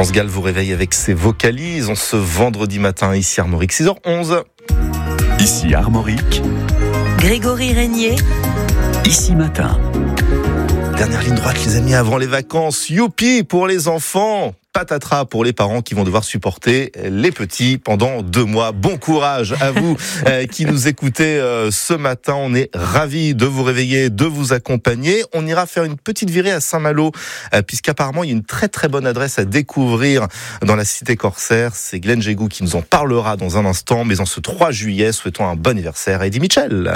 France Gall vous réveille avec ses vocalises en ce vendredi matin, ici Armorique, 6h11. Ici Armorique, Grégory Régnier, ici matin. Dernière ligne droite les amis avant les vacances, youpi pour les enfants, patatras pour les parents qui vont devoir supporter les petits pendant 2 mois. Bon courage à vous qui nous écoutez ce matin, on est ravis de vous réveiller, de vous accompagner. On ira faire une petite virée à Saint-Malo puisqu'apparemment il y a une très très bonne adresse à découvrir dans la cité corsaire. C'est Glenn Jégou qui nous en parlera dans un instant, mais en ce 3 juillet, souhaitons un bon anniversaire à Eddie Mitchell.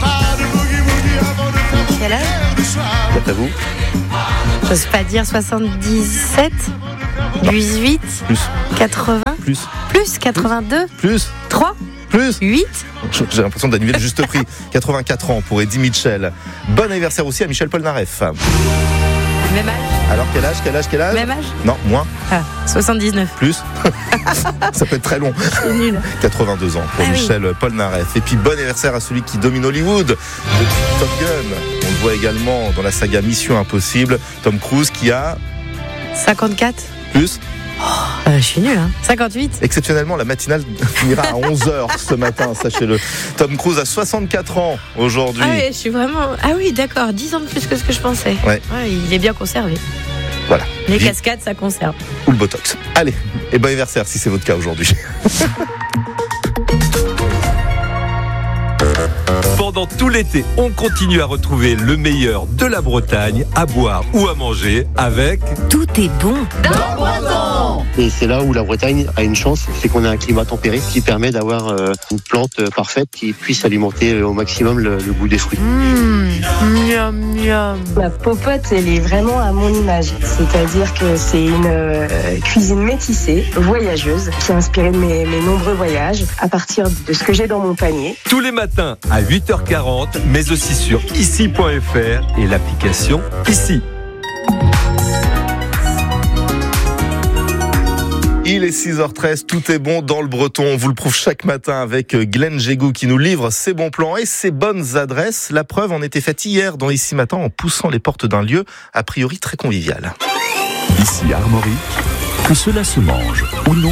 quel âge? D'après vous? J'ose pas dire 77, 18, Plus. 80, Plus. plus 82, Plus. 3, Plus. 8. J'ai l'impression d'annuler le juste prix. 84 ans pour Eddie Mitchell. Bon anniversaire aussi à Michel Polnareff. Même âge? Alors quel âge? Même âge? Non, moins. 79. Plus. Ça peut être très long. C'est nul. 82 ans pour Michel Polnareff. Et puis bon anniversaire à celui qui domine Hollywood, depuis Top Gun. On le voit également dans la saga Mission Impossible, Tom Cruise qui a 54. plus. Je suis nul, hein. 58. Exceptionnellement, la matinale finira à 11h ce matin, sachez-le. Tom Cruise a 64 ans aujourd'hui. Ah oui, je suis vraiment... Ah oui, d'accord, 10 ans de plus que ce que je pensais. Ouais. Il est bien conservé. Voilà. Les cascades, ça conserve. Ou le Botox. Allez, et bon anniversaire si c'est votre cas aujourd'hui. Pendant tout l'été, on continue à retrouver le meilleur de la Bretagne à boire ou à manger avec Tout est bon. Et c'est là où la Bretagne a une chance, c'est qu'on a un climat tempéré qui permet d'avoir une plante parfaite qui puisse alimenter au maximum le goût des fruits. Miam, miam. Ma popote, elle est vraiment à mon image. C'est-à-dire que c'est une cuisine métissée, voyageuse, qui est inspirée de mes nombreux voyages à partir de ce que j'ai dans mon panier. tous les matins à 8h40, mais aussi sur ici.fr et l'application Ici. Il est 6h13, tout est bon dans le breton. On vous le prouve chaque matin avec Glenn Jégou qui nous livre ses bons plans et ses bonnes adresses. La preuve en était faite hier dans Ici Matin en poussant les portes d'un lieu a priori très convivial. Ici Armorique, que cela se mange ou non,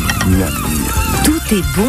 Tout est bon.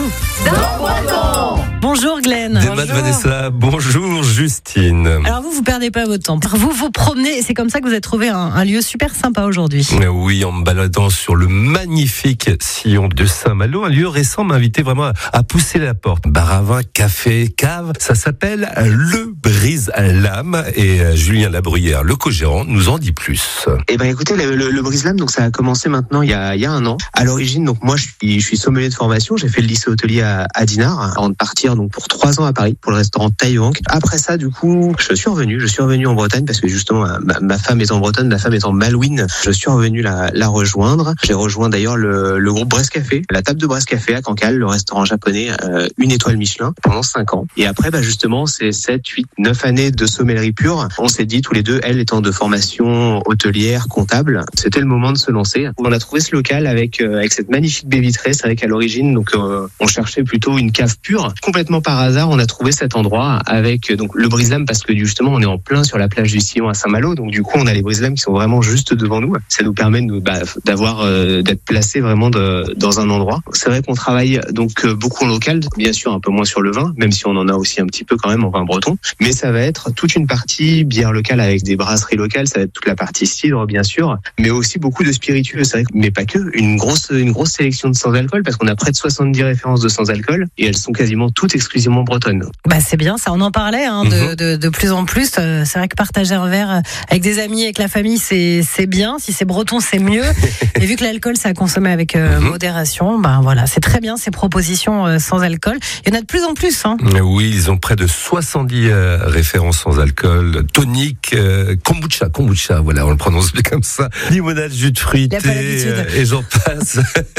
Bonjour Glenn. Débat de Vanessa, bonjour Justine. Alors vous perdez pas votre temps. Vous promenez, c'est comme ça que vous avez trouvé un lieu super sympa aujourd'hui. Oui, en me baladant sur le magnifique sillon de Saint-Malo, un lieu récent m'a invité vraiment à pousser la porte. Bar à vin, café, cave, ça s'appelle le Brise-Lame et Julien Labruyère, le co-gérant, nous en dit plus. Eh ben écoutez, le Brise-Lame, donc ça a commencé maintenant il y a 1 an. À l'origine, donc moi je suis sommelier de formation, j'ai fait le lycée hôtelier à Dinard avant de partir donc pour 3 ans à Paris pour le restaurant Taïwank. Après ça, du coup, je suis revenu en Bretagne parce que justement ma femme étant bretonne, ma femme étant malouine, je suis revenu la rejoindre. J'ai rejoint d'ailleurs le groupe Bresse Café, la table de Bresse Café à Cancale, le restaurant japonais, 1 étoile Michelin pendant 5 ans. Et après, justement, c'est 7, 8, 9 années de sommellerie pure. On s'est dit tous les deux, elle étant de formation hôtelière, comptable, c'était le moment de se lancer. On a trouvé ce local avec cette magnifique baie vitrée. C'est vrai qu'à l'origine, donc on cherchait plutôt une cave pure. Complètement par hasard, on a trouvé cet endroit avec donc le Brise-Lame parce que justement on est en plein sur la plage du Sillon à Saint-Malo. Donc du coup on a les Brise-Lames qui sont vraiment juste devant nous. Ça nous permet d'être placés vraiment dans un endroit. C'est vrai qu'on travaille donc beaucoup en local, bien sûr un peu moins sur le vin, même si on en a aussi un petit peu quand même en vin breton. Mais ça va être toute une partie bière locale avec des brasseries locales. Ça va être toute la partie cidre bien sûr, mais aussi beaucoup de spiritueux. C'est vrai, mais pas que. Une grosse sélection de sans alcool parce qu'on a près de 70 références de sans alcool et elles sont quasiment toutes exclusivement bretonnes. C'est bien, ça on en parlait de plus en plus. C'est vrai que partager un verre avec des amis, avec la famille, c'est bien. Si c'est breton, c'est mieux. Et vu que l'alcool, c'est à consommer avec modération, voilà, c'est très bien ces propositions sans alcool. Il y en a de plus en plus. Hein. Oui, ils ont près de 70 références sans alcool, tonique, kombucha, voilà, on le prononce bien comme ça. Limonade, jus de fruits, thé, et j'en passe.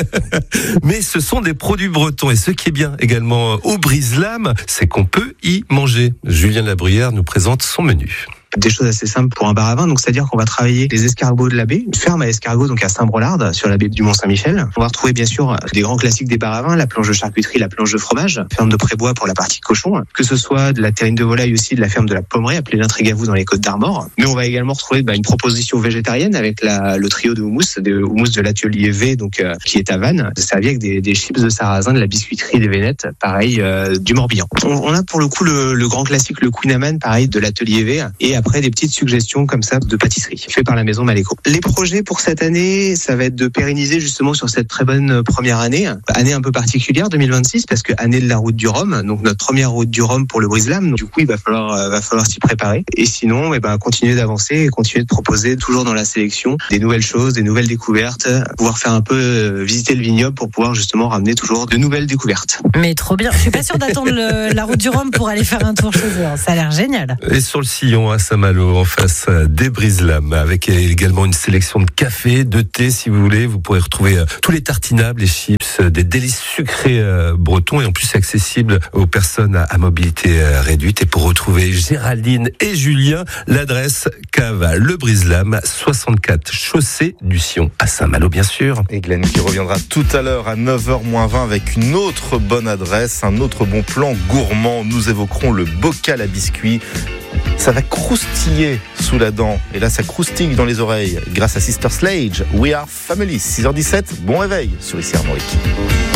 Mais ce sont des produits bretons et ce qui est bien également au Brise-Lame, c'est qu'on peut y manger. Julien Labruyère nous présente son menu. Des choses assez simples pour un bar à vin. Donc, c'est-à-dire qu'on va travailler les escargots de la baie, une ferme à escargots, donc à Saint-Brolard, sur la baie du Mont-Saint-Michel. On va retrouver, bien sûr, des grands classiques des bars à vin, la planche de charcuterie, la planche de fromage, ferme de Prébois pour la partie cochon, que ce soit de la terrine de volaille aussi, de la ferme de la Pommerie, appelée l'Intrégavou dans les Côtes d'Armor. Mais on va également retrouver une proposition végétarienne avec le trio de houmous de l'atelier V, donc qui est à Vannes, servi avec des chips de sarrasin, de la biscuiterie des Vénettes, pareil, du Morbihan. On a pour le coup le grand classique, le Queen Amman, pareil, de l'atelier V, et après des petites suggestions comme ça de pâtisserie, fait par la maison Maléco. Les projets pour cette année, ça va être de pérenniser justement sur cette très bonne première année un peu particulière, 2026, parce que année de la route du Rhum, donc notre première route du Rhum pour le Brise-Lames. Du coup, il va falloir s'y préparer. Et sinon, continuer d'avancer et continuer de proposer toujours dans la sélection des nouvelles choses, des nouvelles découvertes, pouvoir faire un peu visiter le vignoble pour pouvoir justement ramener toujours de nouvelles découvertes. Mais trop bien. Je suis pas sûre d'attendre la route du Rhum pour aller faire un tour chez eux. Ça a l'air génial. Et sur le sillon à Saint-Malo, en face des Brise-Lames, avec également une sélection de café, de thé, si vous voulez. Vous pourrez retrouver tous les tartinables, les chips, des délices sucrés bretons, et en plus accessibles aux personnes à mobilité réduite. Et pour retrouver Géraldine et Julien, l'adresse cave Le Brise-Lames, 64 chaussée du Sion à Saint-Malo, bien sûr. Et Glenn qui reviendra tout à l'heure à 9h-20 avec une autre bonne adresse, un autre bon plan gourmand. Nous évoquerons le bocal à biscuits. Ça va croustiller sous la dent. Et là, ça croustille dans les oreilles grâce à Sister Sledge. We are family. 6h17. Bon réveil sur ici Armorique.